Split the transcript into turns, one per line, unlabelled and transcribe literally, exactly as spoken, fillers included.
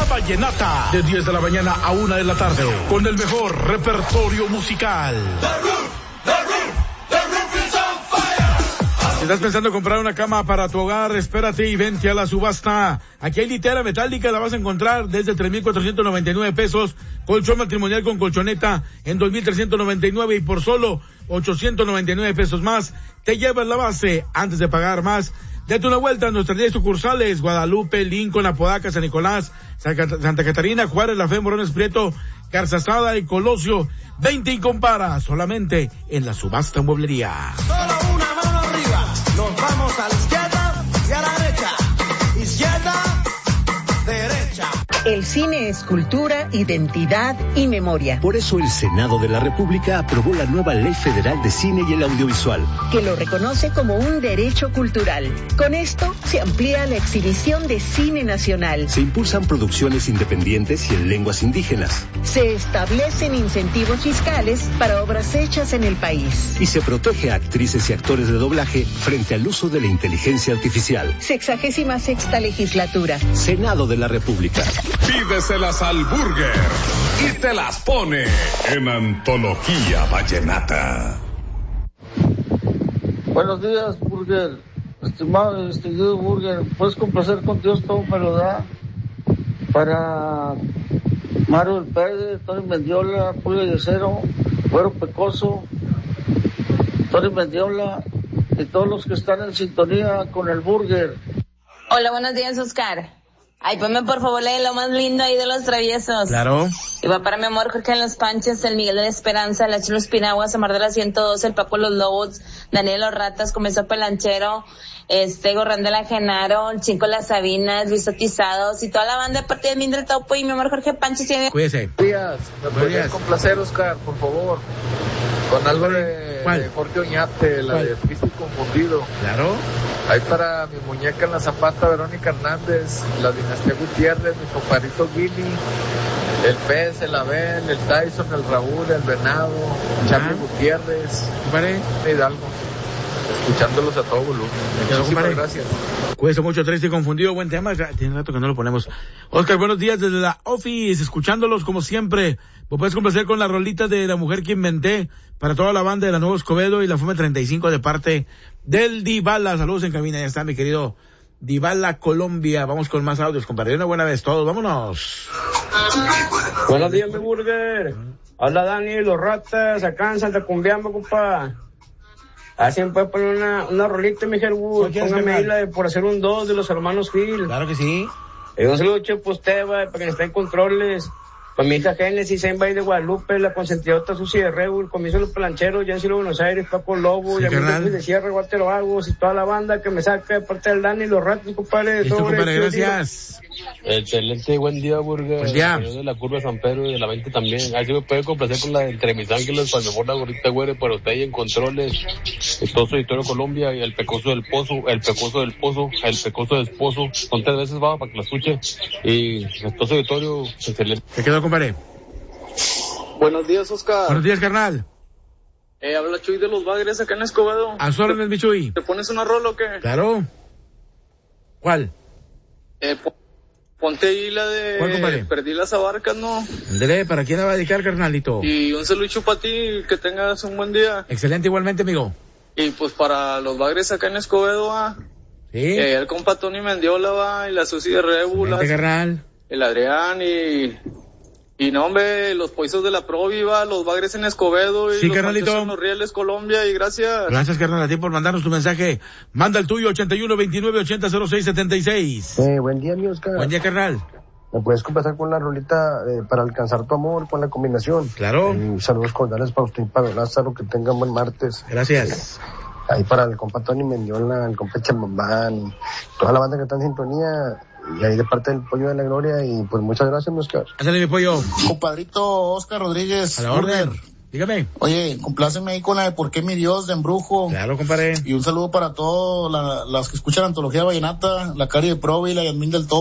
Vallenata, de diez de la mañana a una de la tarde, con el mejor repertorio musical. Si estás pensando en comprar una cama para tu hogar, espérate y vente a la subasta. Aquí hay litera metálica, la vas a encontrar desde tres mil cuatrocientos noventa y nueve pesos. Colchón matrimonial con colchoneta en dos mil trescientos noventa y nueve y por solo ochocientos noventa y nueve pesos más, te llevas la base antes de pagar más. Date una vuelta a nuestras diez sucursales: Guadalupe, Lincoln, Apodaca, San Nicolás, Santa Catarina, Juárez, La Fe, Morones Prieto, Garzazada y Colosio. veinte y compara solamente en la subasta mueblería.
Solo una mano arriba, nos vamos a la izquierda y a la derecha, izquierda, derecha.
El cine es cultura, identidad y memoria.
Por eso el Senado de la República aprobó la nueva Ley Federal de Cine y el Audiovisual,
que lo reconoce como un derecho cultural. Con esto se amplía la exhibición de cine nacional.
Se impulsan producciones independientes y en lenguas indígenas.
Se establecen incentivos fiscales para obras hechas en el país.
Y se protege a actrices y actores de doblaje frente al uso de la inteligencia artificial.
Sexagésima sexta legislatura.
Senado de la República.
Pídeselas al Burger y te las pone en Antología Vallenata.
Buenos días, Burger. Estimado y distinguido Burger, puedes complacer con Dios, todo me lo da. Para Mario del Pérez, Tony Mendiola, Pulga y Acero, Güero Pecoso, Tony Mendiola y todos los que están en sintonía con el Burger.
Hola, buenos días, Oscar. Ay, ponme por favor la de lo más lindo ahí de los traviesos.
Claro.
Y va para mi amor Jorge en Los Panches, el Miguel de la Esperanza, el Achilo Espinaguas, Amar de la ciento dos, el Paco Los Lobos, Daniel Los Ratas, Comenzó Pelanchero, este, Gorrán de la Genaro, el Cinco Las Sabinas, Luis Otizados y toda la banda de parte de Mindre Topo y mi amor Jorge Panches. Tiene...
Cuídese.
Buenos días, me podrías complacer, Oscar, por favor, con algo de, de Jorge Oñate, la ¿Cuál? De Triste y Confundido.
Claro.
Ahí para mi muñeca en la Zapata, Verónica Hernández, la dinastía Gutiérrez, mi compadrito Guili, el Pez, el Abel, el Tyson, el Raúl, el Venado, el Charlie Gutiérrez,
¿Vale?
Hidalgo, escuchándolos a todo volumen. Muchísimas gracias.
Cuesta mucho, Triste y Confundido, buen tema, tiene rato que no lo ponemos. Oscar, buenos días desde la office, escuchándolos como siempre. ¿Me puedes complacer con la rolita de La Mujer que Inventé para toda la banda de la Nuevo Escobedo y la F U M E treinta y cinco de parte del Dibala? Saludos en cabina, ya está mi querido Dibala Colombia. Vamos con más audios, compadre. Una buena vez todos, vámonos.
Buenos días, mi Burger. Hola, Dani, Los Ratas, acá en Santa Cumbiamba, compa. Así me puede poner una, una rolita, mi Gerwood. Póngame ahí la de Por Hacer un Dos de los hermanos Gil.
Claro que sí.
Eh, un saludo, Chepo Esteba, para que esté en controles. Para mi hija Génesis, Zenbay de Guadalupe, la consentidota Susi de Reul, Comienzo de los Plancheros, Yancy de Buenos Aires, Paco Lobo, sí, Yamil de Sierra, Walter Vagos y toda la banda que me saca de parte del Dani, Los Ratos, compadre.
Listo, compadre, gracias.
Excelente, buen día, Burger.
Buen día.
De la curva de San Pedro y de la veinte también. Así me puede complacer con la de Entre Mis Ángeles, para mejor la gorrita, güey, para usted y en controles. Esposo de Historia Colombia y el Pecoso del Pozo, el Pecoso del Pozo, el Pecoso del Pozo. Son tres veces va para que la escuche. Y Esposo de Historia, excelente.
¿Qué quedó, compadre?
Buenos días, Oscar.
Buenos días, carnal.
Eh, habla Chuy de los Bagres acá en Escobedo.
A su orden, mi Chuy.
¿Te pones una rola o qué?
Claro. ¿Cuál?
Eh, po- ponte ahí la de...
¿Cuál, compadre?
Perdí las abarcas, ¿no?
André, ¿para quién la va a dedicar, carnalito?
Y un saludo para ti, que tengas un buen día.
Excelente, igualmente, amigo.
Y pues para los Bagres acá en Escobedo, va.
Sí.
Eh, el compa Tony Mendiola, va, y la Susi de Rébulas.
Carnal.
El Adrián y... Y no, hombre, los Poizos de la Provi, va, los Bagres en Escobedo y
sí,
los
carnalito.
en los Rieles, Colombia, y gracias.
Gracias, carnal, a ti por mandarnos tu mensaje. Manda el tuyo, ochenta y uno veintinueve ochenta cero seis setenta y seis.
Eh, buen día, mi Oscar.
Buen día, carnal.
¿Me puedes complacer con la rolita eh, para alcanzar tu amor, con la combinación?
Claro.
Eh, saludos cordiales para usted y para Lázaro, que tengan buen martes.
Gracias.
Eh, ahí para el compa Tony Mendiola, el compa Chamamán, toda la banda que está en sintonía. Y ahí de parte del Pollo de la Gloria, y pues muchas gracias, mi Oscar.
Ándale, mi pollo.
Compadrito Oscar Rodríguez.
A la orden. Dígame.
Oye, compláceme ahí con la de ¿Por qué mi Dios? De Embrujo.
Claro, compadre.
Y un saludo para todos la, las que escuchan Antología Vallenata, la Cari de Provi y la Yasmín del Top.